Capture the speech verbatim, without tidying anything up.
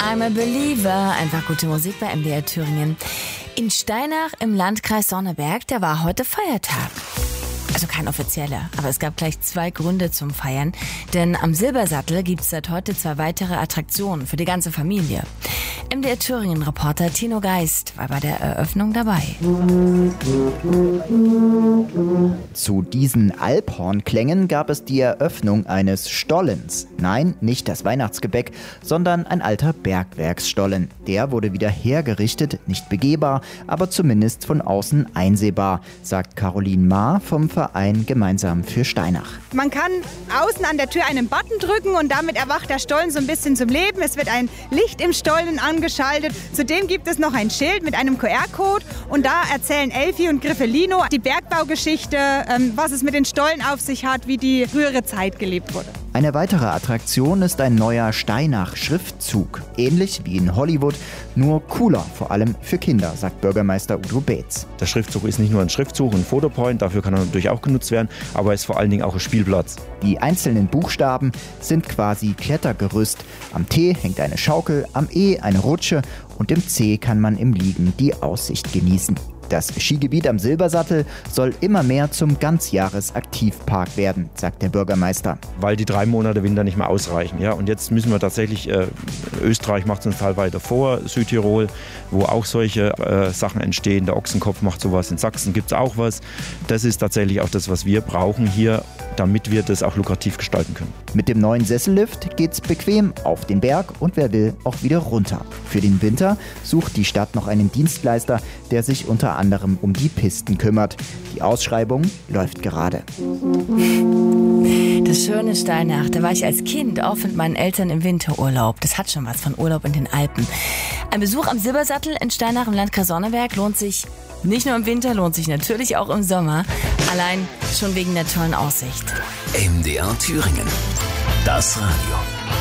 I'm a Believer. Einfach gute Musik bei M D R Thüringen. In Steinach im Landkreis Sonneberg, da war heute Feiertag. Also kein offizieller, aber es gab gleich zwei Gründe zum Feiern. Denn am Silbersattel gibt es seit heute zwei weitere Attraktionen für die ganze Familie. M D R Thüringen-Reporter Tino Geist war bei der Eröffnung dabei. Zu diesen Alphornklängen gab es die Eröffnung eines Stollens. Nein, nicht das Weihnachtsgebäck, sondern ein alter Bergwerksstollen. Der wurde wieder hergerichtet, nicht begehbar, aber zumindest von außen einsehbar, sagt Caroline Maar vom Verein Gemeinsam für Steinach. Man kann außen an der Tür einen Button drücken und damit erwacht der Stollen so ein bisschen zum Leben. Es wird ein Licht im Stollen angeschaltet. Zudem gibt es noch ein Schild mit einem Q R-Code und da erzählen Elfi und Griffelino die Bergbaugeschichte, ähm, was es mit den Stollen auf sich hat, wie die frühere Zeit gelebt wurde. Eine weitere Attraktion ist ein neuer Steinach-Schriftzug. Ähnlich wie in Hollywood, nur cooler, vor allem für Kinder, sagt Bürgermeister Udo Beetz. Der Schriftzug ist nicht nur ein Schriftzug, ein Fotopoint, dafür kann er natürlich auch genutzt werden, aber ist vor allen Dingen auch ein Spielplatz. Die einzelnen Buchstaben sind quasi Klettergerüst. Am T hängt eine Schaukel, am E eine Rutsche und im C kann man im Liegen die Aussicht genießen. Das Skigebiet am Silbersattel soll immer mehr zum Ganzjahresaktivpark werden, sagt der Bürgermeister. Weil die drei Monate Winter nicht mehr ausreichen. Ja? Und jetzt müssen wir tatsächlich, äh, Österreich macht es uns teilweise vor, Südtirol, wo auch solche äh, Sachen entstehen. Der Ochsenkopf macht sowas, in Sachsen gibt es auch was. Das ist tatsächlich auch das, was wir brauchen hier, damit wir das auch lukrativ gestalten können. Mit dem neuen Sessellift geht's bequem auf den Berg und wer will, auch wieder runter. Für den Winter sucht die Stadt noch einen Dienstleister, der sich unter anderem um die Pisten kümmert. Die Ausschreibung läuft gerade. Das schöne Steinach, da war ich als Kind oft mit meinen Eltern im Winterurlaub. Das hat schon was von Urlaub in den Alpen. Ein Besuch am Silbersattel in Steinach im Landkreis Sonneberg lohnt sich nicht nur im Winter, lohnt sich natürlich auch im Sommer. Allein schon wegen der tollen Aussicht. M D R Thüringen. Das Radio.